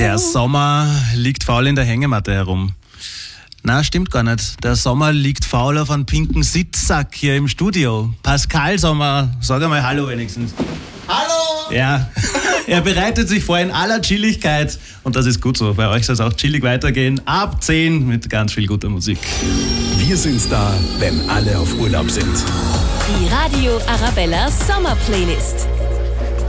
Der Sommer liegt faul in der Hängematte herum. Na, stimmt gar nicht. Der Sommer liegt faul auf einem pinken Sitzsack hier im Studio. Pascal Sommer, sag einmal Hallo wenigstens. Hallo! Ja, er bereitet sich vor in aller Chilligkeit. Und das ist gut so. Bei euch soll es auch chillig weitergehen. Ab 10 mit ganz viel guter Musik. Wir sind's da, wenn alle auf Urlaub sind. Die Radio Arabella Sommerplaylist.